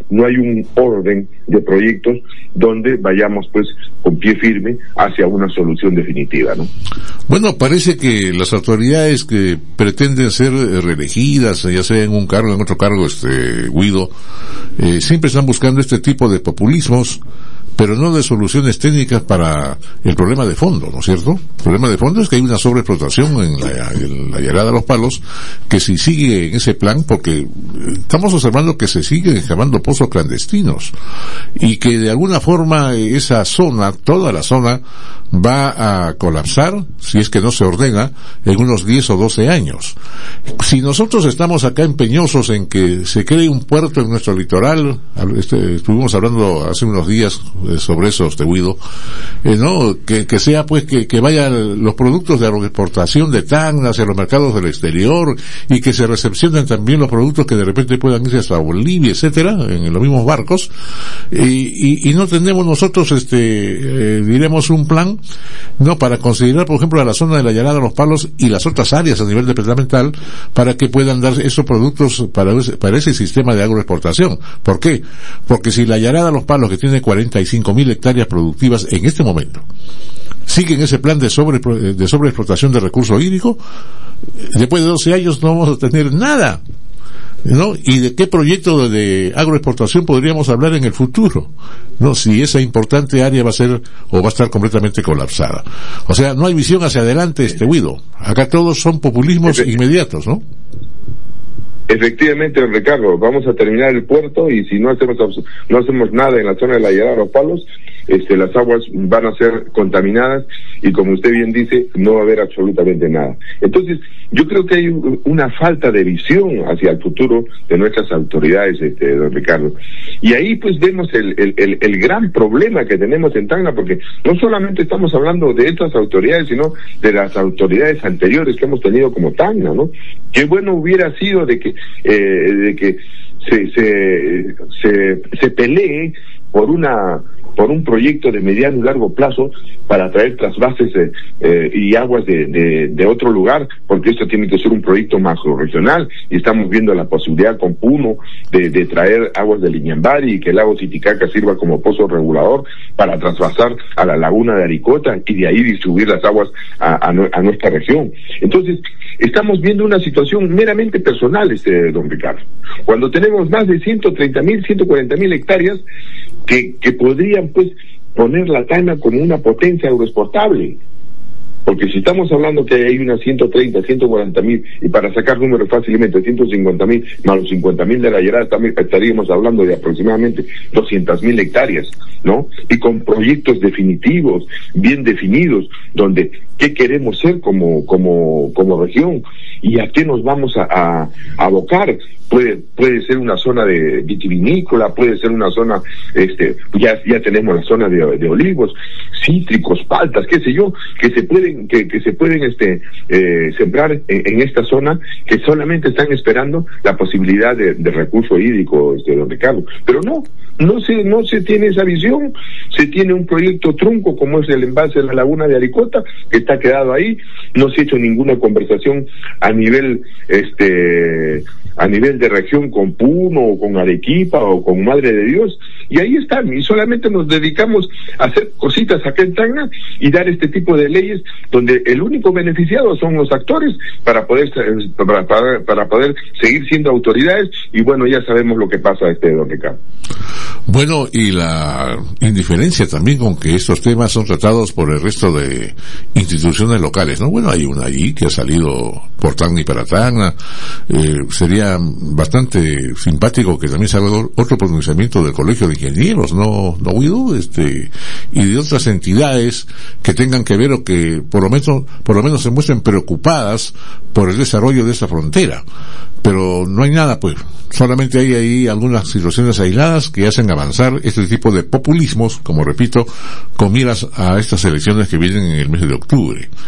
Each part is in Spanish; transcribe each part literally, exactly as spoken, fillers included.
no hay un orden de proyectos donde vayamos pues con pie firme hacia una solución definitiva, ¿no? Bueno, parece que las autoridades que pretenden ser reelegidas, ya sea en un cargo, en otro cargo, este, Guido, eh, siempre están buscando este tipo de populismos, pero no de soluciones técnicas para el problema de fondo, ¿no es cierto? El problema de fondo es que hay una sobreexplotación en la, en la llegada de los palos, que si sigue en ese plan, porque estamos observando que se siguen excavando pozos clandestinos, y que de alguna forma esa zona, toda la zona, va a colapsar, si es que no se ordena, en unos diez o doce años. Si nosotros estamos acá empeñosos en que se cree un puerto en nuestro litoral, este, estuvimos hablando hace unos días sobre eso, este Guido, eh, no, que, que sea pues que, que vayan los productos de agroexportación de Tacna hacia los mercados del exterior, y que se recepcionen también los productos que de repente puedan irse hasta Bolivia, etcétera, en los mismos barcos, y, y, y no tenemos nosotros este, eh, diremos un plan, no, para considerar por ejemplo a la zona de la Llanada de los Palos y las otras áreas a nivel departamental, para que puedan dar esos productos para, para ese sistema de agroexportación. ¿Por qué? Porque si la Llanada de los Palos, que tiene cuarenta y cinco mil hectáreas productivas en este momento, siguen ese plan de sobre de sobreexplotación de recursos hídricos, después de doce años no vamos a tener nada, ¿no? ¿Y de qué proyecto de agroexportación podríamos hablar en el futuro? No, si esa importante área va a ser o va a estar completamente colapsada. O sea, no hay visión hacia adelante, este Guido. Acá todos son populismos inmediatos, ¿no? Efectivamente, don Ricardo, vamos a terminar el puerto, y si no hacemos no hacemos nada en la zona de la Llanada de los Palos, este, las aguas van a ser contaminadas, y como usted bien dice, no va a haber absolutamente nada. Entonces, yo creo que hay una falta de visión hacia el futuro de nuestras autoridades, este, don Ricardo. Y ahí pues vemos el, el, el, el gran problema que tenemos en Tacna, porque no solamente estamos hablando de estas autoridades, sino de las autoridades anteriores que hemos tenido como Tacna, ¿no? Qué bueno hubiera sido de que, eh, de que se, se, se, se pelee por una por un proyecto de mediano y largo plazo para traer trasvases eh, eh, y aguas de, de, de otro lugar, porque esto tiene que ser un proyecto macro-regional, y estamos viendo la posibilidad con Puno de, de traer aguas de Liñambari, y que el lago Titicaca sirva como pozo regulador para trasvasar a la laguna de Aricota y de ahí distribuir las aguas a, a, a nuestra región. Entonces, estamos viendo una situación meramente personal, este don Ricardo, cuando tenemos más de ciento treinta mil, ciento cuarenta mil hectáreas que, que podrían pues poner la Tacna como una potencia agroexportable, porque si estamos hablando que hay unas ciento treinta, ciento cuarenta mil, y para sacar números fácilmente ciento cincuenta mil más los cincuenta mil de la Llanada, también estaríamos hablando de aproximadamente doscientas mil hectáreas, ¿no? Y con proyectos definitivos, bien definidos, donde qué queremos ser como como como región y a qué nos vamos a, a, a abocar. Puede puede ser una zona de vitivinícola, puede ser una zona, este, ya ya tenemos la zona de, de olivos, cítricos, paltas, qué sé yo, que se pueden que, que se pueden este eh, sembrar en, en esta zona, que solamente están esperando la posibilidad de, de recurso hídrico, este, don Ricardo. Pero no, no se no se tiene esa visión. Se tiene un proyecto trunco como es el embalse de la laguna de Aricota, que está quedado ahí. No se ha hecho ninguna conversación a nivel este a nivel de región con Puno o con Arequipa o con Madre de Dios, y ahí están, y solamente nos dedicamos a hacer cositas acá en Tacna y dar este tipo de leyes donde el único beneficiado son los actores para poder para, para, para poder seguir siendo autoridades. Y bueno, ya sabemos lo que pasa, este don Ricardo. Bueno, y la indiferencia también con que estos temas son tratados por el resto de instituciones locales, ¿no? Bueno, hay una allí que ha salido por Tacna y para Tacna. Eh, sería bastante simpático que también se haga otro pronunciamiento del Colegio de Ingenieros, ¿no, no Guido? Este, y de otras entidades que tengan que ver o que por lo menos, por lo menos se muestren preocupadas por el desarrollo de esta frontera. Pero no hay nada, pues. Solamente hay ahí algunas situaciones aisladas que hacen avanzar este tipo de populismos, como repito, con miras a estas elecciones que vienen en el mes de octubre.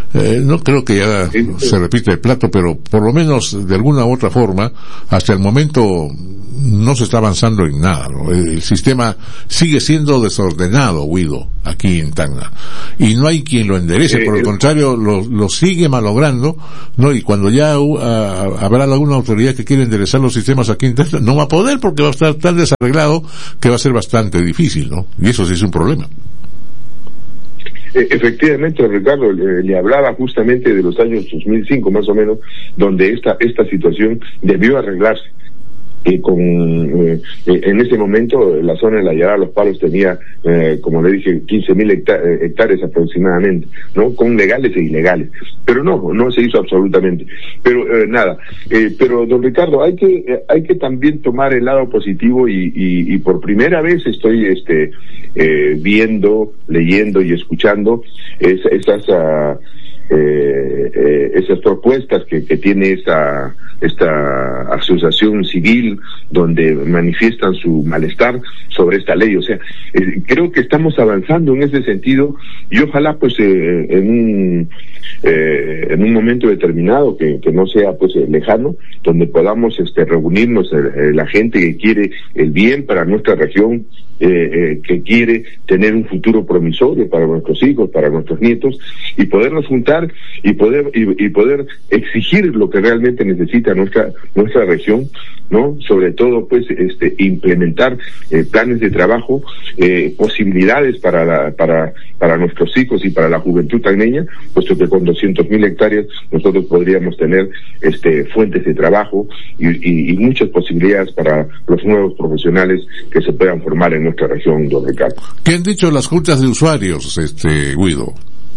eh, no creo que ya sí, sí. se repite el plato, pero por lo menos de alguna u otra forma, hasta el momento no se está avanzando en nada, ¿no? El, el sistema sigue siendo desordenado, Guido, aquí en Tacna, y no hay quien lo enderece, eh, por el eh, contrario, lo, lo sigue malogrando, ¿no? Y cuando ya uh, habrá alguna autoridad que quiera enderezar los sistemas aquí en Tacna, no va a poder porque va a estar tan desarreglado que va a ser bastante difícil, ¿no? Y eso sí es un problema. Efectivamente, Ricardo, le, le hablaba justamente de los años dos mil cinco más o menos, donde esta esta situación debió arreglarse. Eh, con eh, en ese momento la zona de la Yará Los Palos tenía, eh, como le dije, quince mil hectáreas aproximadamente, ¿no? Con legales e ilegales. Pero no, no se hizo absolutamente. Pero eh, nada, eh, pero don Ricardo, hay que eh, hay que también tomar el lado positivo y, y, y por primera vez estoy este eh, viendo, leyendo y escuchando es, esas uh, eh, eh, esas propuestas que, que tiene esta esta asociación civil donde manifiestan su malestar sobre esta ley. O sea, eh, creo que estamos avanzando en ese sentido y ojalá pues eh, en un eh, en un momento determinado que, que no sea pues eh, lejano, donde podamos este reunirnos eh, la gente que quiere el bien para nuestra región, eh, eh, que quiere tener un futuro promisorio para nuestros hijos, para nuestros nietos, y podernos juntar y poder y, y poder exigir lo que realmente necesita nuestra nuestra región, ¿no? Sobre todo pues este implementar eh, planes de trabajo, eh, posibilidades para la, para para nuestros hijos y para la juventud tacneña, puesto que con doscientos mil hectáreas nosotros podríamos tener este fuentes de trabajo y, y, y muchas posibilidades para los nuevos profesionales que se puedan formar en nuestra región, don Ricardo. ¿Qué han dicho las juntas de usuarios, este Guido?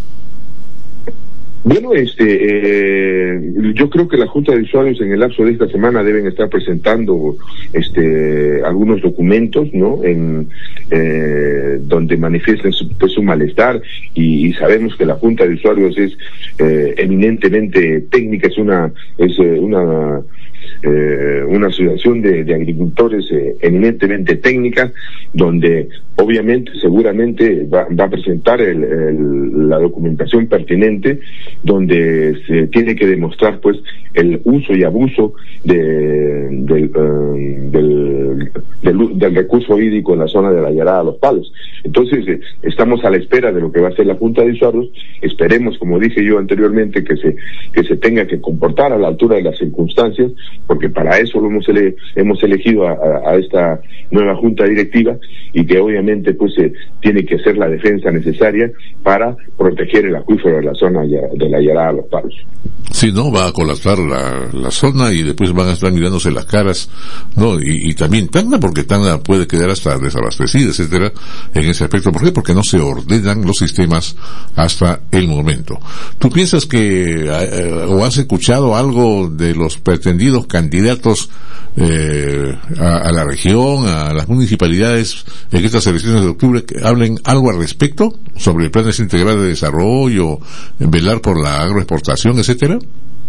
Bueno, este, eh, yo creo que la Junta de Usuarios en el lapso de esta semana deben estar presentando, este, algunos documentos, ¿no? En, eh, donde manifiesten su, pues, su malestar y, y sabemos que la Junta de Usuarios es eh, eminentemente técnica, es una, es eh, una Eh, una asociación de, de agricultores eh, eminentemente técnica, donde obviamente seguramente va, va a presentar el, el, la documentación pertinente, donde se tiene que demostrar pues el uso y abuso de, del, uh, del, del, del recurso hídrico en la zona de la Yará Los Palos. Entonces eh, estamos a la espera de lo que va a ser la Junta de Usuarios. Esperemos, como dije yo anteriormente, que se que se tenga que comportar a la altura de las circunstancias, porque para eso lo hemos, ele hemos elegido a, a, a esta nueva junta directiva, y que obviamente pues eh, tiene que hacer la defensa necesaria para proteger el acuífero de la zona de la Yará Los Palos. Si no, va a colapsar la, la zona y después van a estar mirándose las caras, ¿no? Y, y también Tacna, porque Tacna puede quedar hasta desabastecida, etcétera, en ese aspecto. ¿Por qué? Porque no se ordenan los sistemas hasta el momento. ¿Tú piensas que, eh, o has escuchado algo de los pretendidos candidatos eh, a, a la región, a las municipalidades en estas elecciones de octubre, que hablen algo al respecto sobre planes integrales de desarrollo, velar por la agroexportación, etcétera?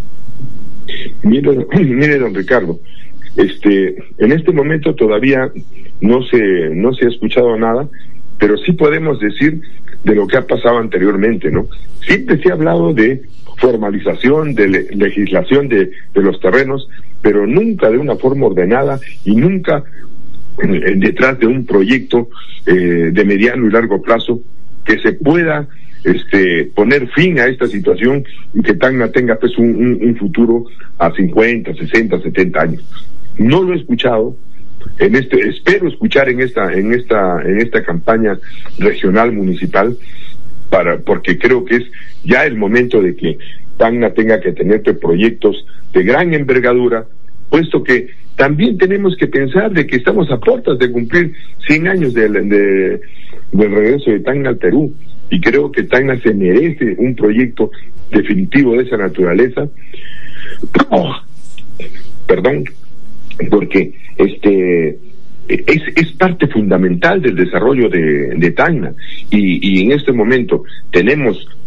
Mire, mire, don Ricardo, este, en este momento todavía no se no se ha escuchado nada, pero sí podemos decir de lo que ha pasado anteriormente, ¿no? Siempre se ha hablado de formalización, de le legislación de, de los terrenos, pero nunca de una forma ordenada y nunca eh, detrás de un proyecto eh, de mediano y largo plazo que se pueda este poner fin a esta situación y que Tacna tenga pues un, un, un futuro a cincuenta, sesenta, setenta años. No lo he escuchado. En este, espero escuchar en esta, en esta, en esta campaña regional municipal, para, porque creo que es ya el momento de que Tacna tenga que tener proyectos de gran envergadura, puesto que también tenemos que pensar de que estamos a puertas de cumplir cien años del, de, del regreso de Tacna al Perú, y creo que Tacna se merece un proyecto definitivo de esa naturaleza. Oh, perdón, porque este es, es parte fundamental del desarrollo de, de Tacna, y, y en este momento tenemos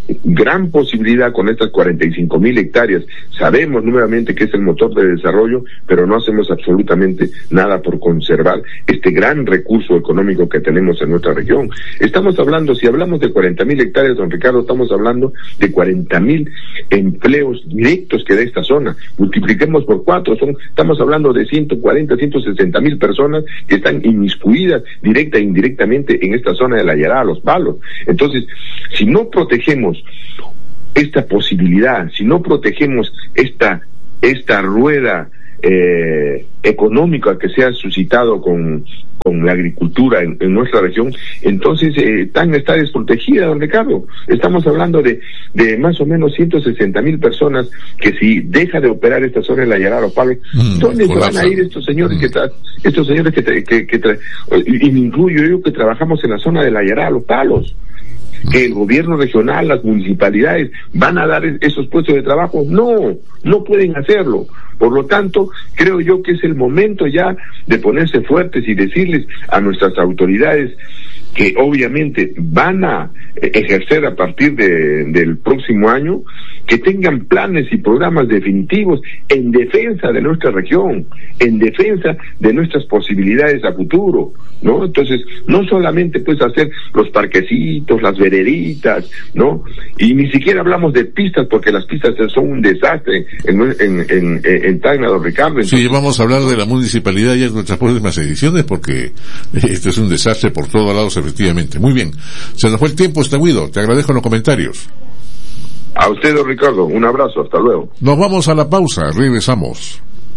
gran posibilidad con estas cuarenta y cinco mil hectáreas. Sabemos nuevamente que es el motor de desarrollo, pero no hacemos absolutamente nada por conservar este gran recurso económico que tenemos en nuestra región. Estamos hablando, si hablamos de cuarenta mil hectáreas, don Ricardo, estamos hablando de cuarenta mil empleos directos que da esta zona. Multipliquemos por cuatro, son, estamos hablando de ciento cuarenta, ciento sesenta mil personas que están inmiscuidas directa e indirectamente en esta zona de la Yará, Los Palos. Entonces, si no protegemos esta posibilidad, si no protegemos esta esta rueda eh, económica que se ha suscitado con con la agricultura en, en nuestra región, entonces eh, TACNA está desprotegida, don Ricardo. Estamos hablando de de más o menos ciento sesenta mil personas que si deja de operar esta zona en la Yará, Los Palos, mm, ¿dónde se van a ir estos señores mm. que tra estos señores que, tra que, que tra y me incluyo yo que trabajamos en la zona de la Yará, Los Palos? Que el gobierno regional, las municipalidades van a dar esos puestos de trabajo. No, no pueden hacerlo. Por lo tanto, creo yo que es el momento ya de ponerse fuertes y decirles a nuestras autoridades que obviamente van a ejercer a partir de, del próximo año, que tengan planes y programas definitivos en defensa de nuestra región, en defensa de nuestras posibilidades a futuro, ¿no? Entonces, no solamente pues hacer los parquecitos, las vereditas, ¿no? Y ni siquiera hablamos de pistas, porque las pistas son un desastre en, en, en, en TACNA, don Ricardo. Entonces, sí, vamos a hablar de la municipalidad ya en nuestras próximas ediciones, porque esto es un desastre por todos lados, efectivamente. Muy bien, se nos fue el tiempo, Guido, te agradezco en los comentarios. A usted, don Ricardo, un abrazo, hasta luego. Nos vamos a la pausa, regresamos.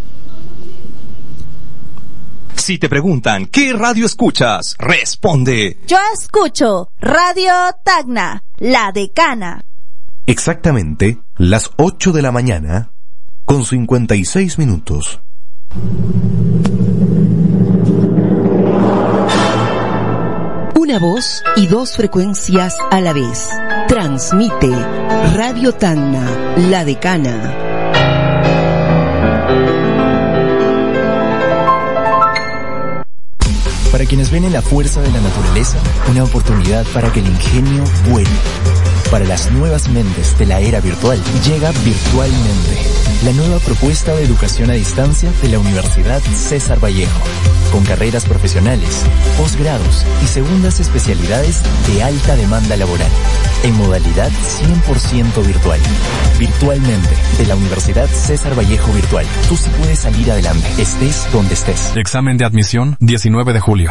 Si te preguntan, ¿qué radio escuchas? Responde. Yo escucho Radio TACNA, La Decana. Exactamente las ocho de la mañana, con cincuenta y seis minutos. Una voz y dos frecuencias a la vez. Transmite Radio TACNA, La Decana. Para quienes ven en la fuerza de la naturaleza una oportunidad para que el ingenio vuele. Para las nuevas mentes de la era virtual, llega Virtualmente, la nueva propuesta de educación a distancia de la Universidad César Vallejo, con carreras profesionales, posgrados y segundas especialidades de alta demanda laboral, en modalidad cien por ciento virtual. Virtualmente, de la Universidad César Vallejo Virtual. Tú sí puedes salir adelante, estés donde estés. Examen de admisión, diecinueve de julio.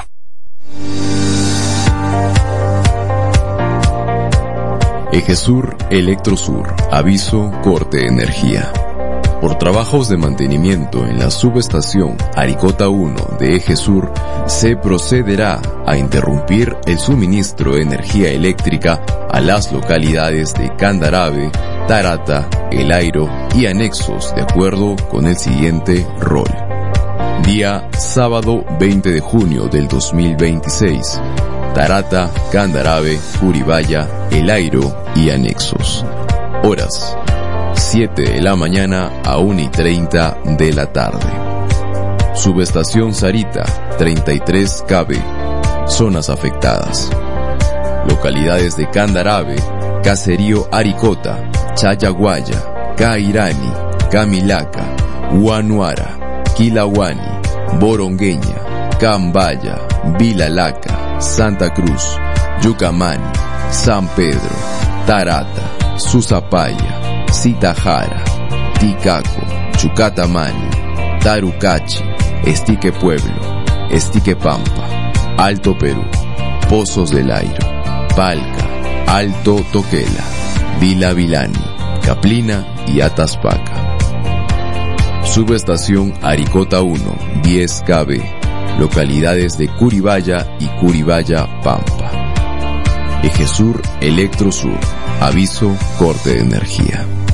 Ejesur Electrosur, aviso corte de energía. Por trabajos de mantenimiento en la subestación Aricota uno de Ejesur, se procederá a interrumpir el suministro de energía eléctrica a las localidades de Candarave, Tarata, El Airo y anexos de acuerdo con el siguiente rol. Día sábado veinte de junio del dos mil veintiséis. Tarata, Candarave, Curibaya, El Airo y anexos. Horas: siete de la mañana a una y treinta de la tarde. Subestación Sarita, treinta y tres kilómetros. Zonas afectadas: localidades de Candarave, Caserío Aricota, Chayaguaya, Cairani, Camilaca, Huanuara, Quilahuani, Borongueña, Cambaya, Vilalaca, Santa Cruz, Yucamani, San Pedro, Tarata, Susapaya, Citajara, Ticaco, Chucatamani, Tarucachi, Estique Pueblo, Estique Pampa, Alto Perú, Pozos del Airo, Palca, Alto Toquela, Vila Vilani, Caplina y Ataspaca. Subestación Aricota uno, diez kilómetros. Localidades de Curibaya y Curibaya Pampa. Ejesur Electrosur, aviso corte de energía.